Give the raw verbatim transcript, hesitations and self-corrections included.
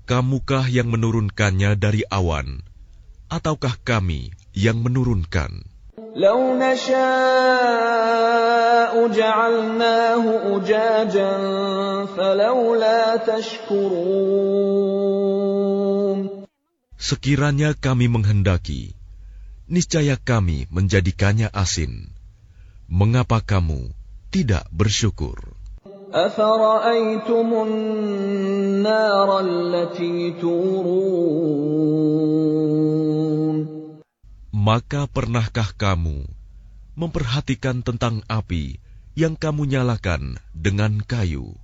Kamukah yang menurunkannya dari awan, ataukah kami yang menurunkan? لو نشاء جعلناه أجاجا فلولا تشكرون. Sekiranya kami menghendaki, niscaya kami menjadikannya asin. Mengapa kamu tidak bersyukur? أفرأيتم النار التي تورون. Maka pernahkah kamu memperhatikan tentang api yang kamu nyalakan dengan kayu?